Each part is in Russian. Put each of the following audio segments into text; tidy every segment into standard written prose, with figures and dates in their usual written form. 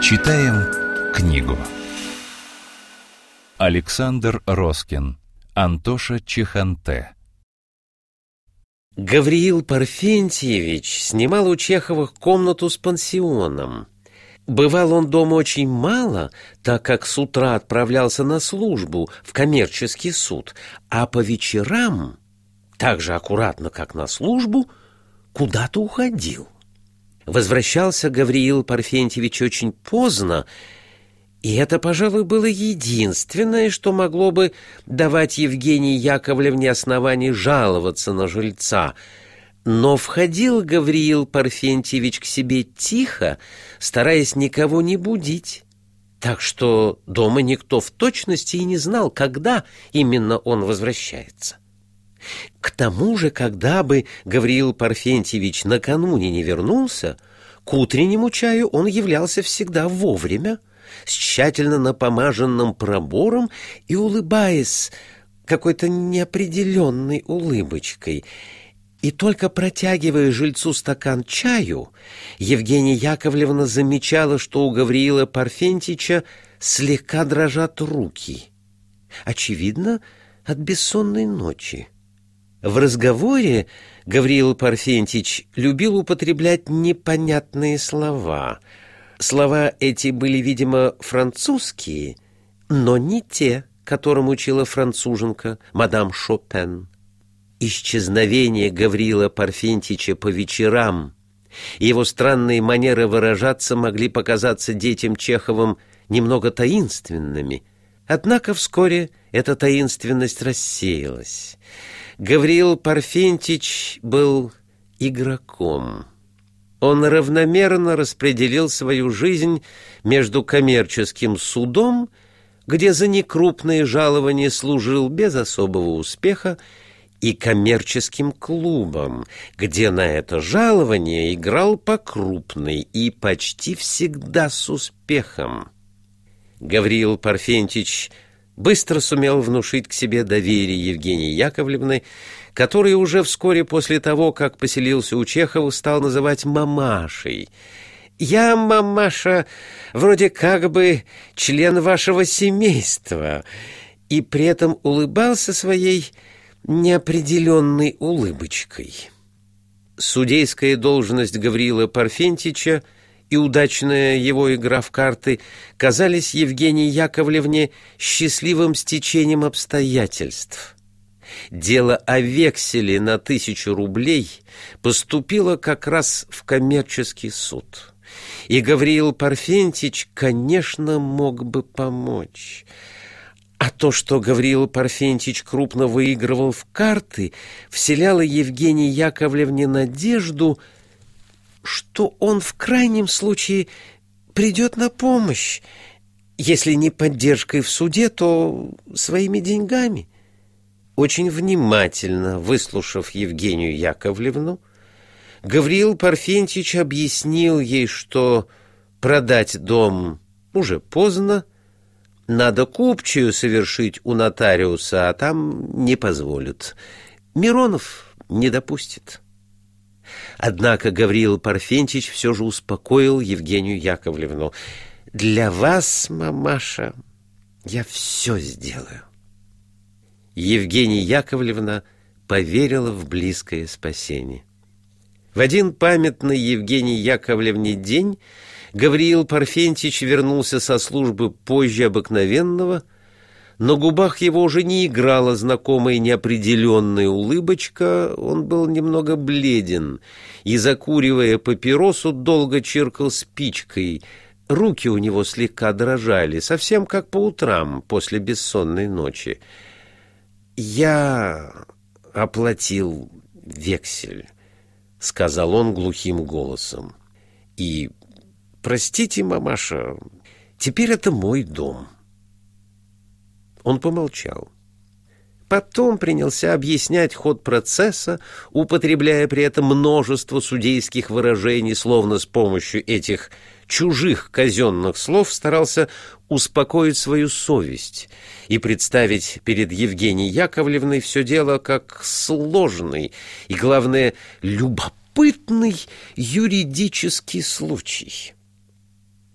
Читаем книгу. Александр Роскин. Антоша Чеханте. Гавриил Парфентьевич снимал у Чехова комнату с пансионом. Бывал он дома очень мало, так как с утра отправлялся на службу в коммерческий суд, а по вечерам, так же аккуратно, как на службу, куда-то уходил. Возвращался Гавриил Парфентьевич очень поздно, и это, пожалуй, было единственное, что могло бы давать Евгении Яковлевне основание жаловаться на жильца. Но входил Гавриил Парфентьевич к себе тихо, стараясь никого не будить, так что дома никто в точности и не знал, когда именно он возвращается. К тому же, когда бы Гавриил Парфентьевич накануне не вернулся, к утреннему чаю он являлся всегда вовремя, с тщательно напомаженным пробором и улыбаясь какой-то неопределенной улыбочкой. И только протягивая жильцу стакан чаю, Евгения Яковлевна замечала, что у Гавриила Парфентьевича слегка дрожат руки. Очевидно, от бессонной ночи. В разговоре Гавриил Парфентьевич любил употреблять непонятные слова. Слова эти были, видимо, французские, но не те, которым учила француженка мадам Шопен. Исчезновение Гавриила Парфентьевича по вечерам и его странные манеры выражаться могли показаться детям Чеховым немного таинственными, однако вскоре эта таинственность рассеялась. Гавриил Парфентьевич был игроком. Он равномерно распределил свою жизнь между коммерческим судом, где за некрупные жалования служил без особого успеха, и коммерческим клубом, где на это жалование играл по крупной и почти всегда с успехом. Гавриил Парфентьевич быстро сумел внушить к себе доверие Евгении Яковлевны, которая уже вскоре после того, как поселился у Чехова, стал называть мамашей. «Я, мамаша, вроде как бы член вашего семейства», и при этом улыбался своей неопределенной улыбочкой. Судейская должность Гавриила Парфентьевича и удачная его игра в карты казались Евгении Яковлевне счастливым стечением обстоятельств. Дело о векселе на 1000 рублей поступило как раз в коммерческий суд. И Гавриил Парфентьевич, конечно, мог бы помочь. А то, что Гавриил Парфентьевич крупно выигрывал в карты, вселяло Евгении Яковлевне надежду, что он в крайнем случае придет на помощь, если не поддержкой в суде, то своими деньгами. Очень внимательно выслушав Евгению Яковлевну, Гавриил Парфентьевич объяснил ей, что продать дом уже поздно, надо купчую совершить у нотариуса, а там не позволят. Миронов не допустит. Однако Гавриил Парфентьевич все же успокоил Евгению Яковлевну. «Для вас, мамаша, я все сделаю». Евгения Яковлевна поверила в близкое спасение. В один памятный Евгении Яковлевне день Гавриил Парфентьевич вернулся со службы позже обыкновенного. На губах его уже не играла знакомая неопределенная улыбочка, он был немного бледен и, закуривая папиросу, долго чиркал спичкой. Руки у него слегка дрожали, совсем как по утрам после бессонной ночи. «Я оплатил вексель», — сказал он глухим голосом. «И, простите, мамаша, теперь это мой дом». Он помолчал. Потом принялся объяснять ход процесса, употребляя при этом множество судейских выражений, словно с помощью этих чужих казенных слов старался успокоить свою совесть и представить перед Евгенией Яковлевной все дело как сложный и, главное, любопытный юридический случай.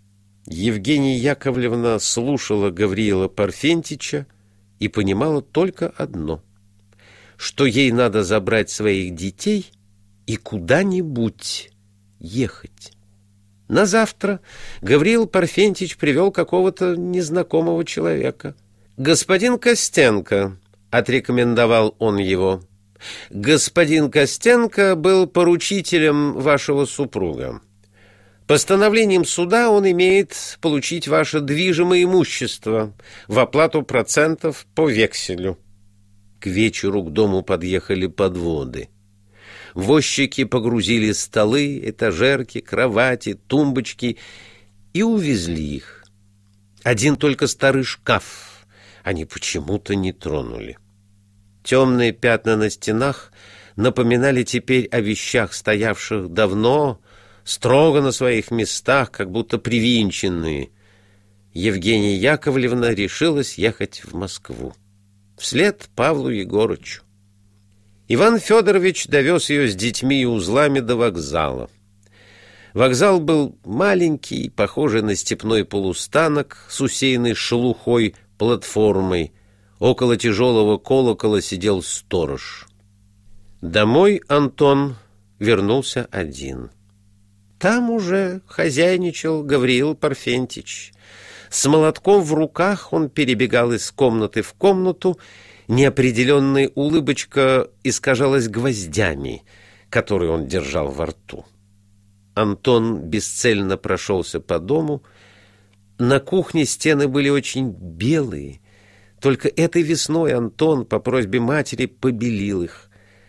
Евгения Яковлевна слушала Гавриила Парфентича и понимала только одно, что ей надо забрать своих детей и куда-нибудь ехать. На завтра Гавриил Парфентич привел какого-то незнакомого человека. «Господин Костенко», — отрекомендовал он его, — «господин Костенко был поручителем вашего супруга. Постановлением суда он имеет получить ваше движимое имущество в оплату процентов по векселю». К вечеру к дому подъехали подводы. Возчики погрузили столы, этажерки, кровати, тумбочки и увезли их. Один только старый шкаф они почему-то не тронули. Темные пятна на стенах напоминали теперь о вещах, стоявших давно, строго на своих местах, как будто привинченные. Евгения Яковлевна решилась ехать в Москву вслед Павлу Егорычу. Иван Федорович довез ее с детьми и узлами до вокзала. Вокзал был маленький, похожий на степной полустанок с усеянной шелухой платформой. Около тяжелого колокола сидел сторож. Домой Антон вернулся один. Там уже хозяйничал Гавриил Парфентич. С молотком в руках он перебегал из комнаты в комнату. Неопределенная улыбочка искажалась гвоздями, которые он держал во рту. Антон бесцельно прошелся по дому. На кухне стены были очень белые. Только этой весной Антон по просьбе матери побелил их.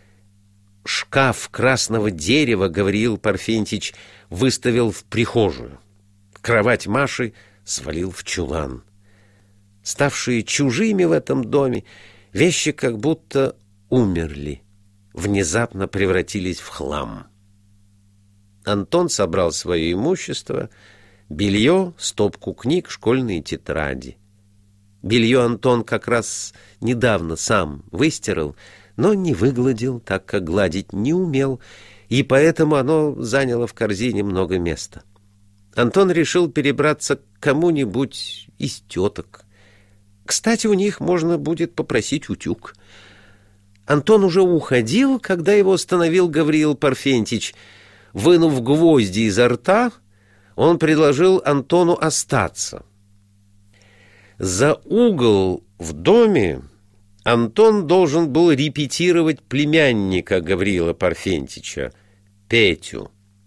Шкаф красного дерева Гавриил Парфентич выставил в прихожую. Кровать Маши свалил в чулан. Ставшие чужими в этом доме, вещи как будто умерли, внезапно превратились в хлам. Антон собрал свое имущество, белье, стопку книг, школьные тетради. Белье Антон как раз недавно сам выстирал, но не выгладил, так как гладить не умел, и поэтому оно заняло в корзине много места. Антон решил перебраться к кому-нибудь из теток. Кстати, у них можно будет попросить утюг. Антон уже уходил, когда его остановил Гавриил Парфентич. Вынув гвозди изо рта, он предложил Антону остаться. За угол в доме Антон должен был репетировать племянника Гавриила Парфентича, Петю.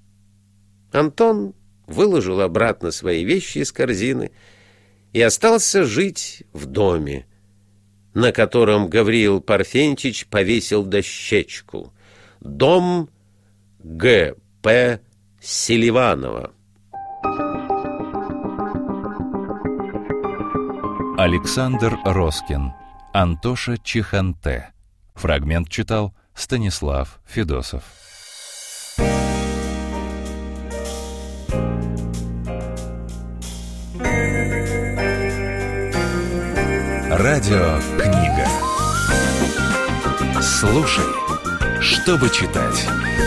Антон выложил обратно свои вещи из корзины и остался жить в доме, на котором Гавриил Парфентич повесил дощечку: «Дом Г.П. Селиванова». Александр Роскин. Антоша Чиханте. Фрагмент читал Станислав Федосов. Радиокнига. Слушай, чтобы читать.